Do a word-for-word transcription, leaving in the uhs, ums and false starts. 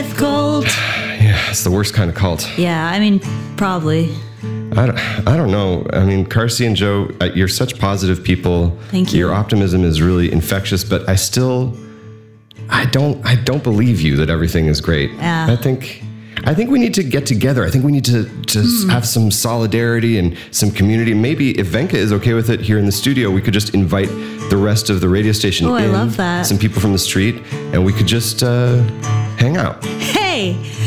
cult. Yeah, it's the worst kind of cult. Yeah, I mean, probably. I don't, I don't know. I mean, Carsey and Joe, uh, you're such positive people. Thank you. Your optimism is really infectious, but I still, I don't, I don't believe you that everything is great. Yeah. I think, I think we need to get together. I think we need to, to mm. have some solidarity and some community. Maybe if Venka is okay with it here in the studio, we could just invite the rest of the radio station oh, in. I love that. Some people from the street, and we could just uh, hang out. Hey.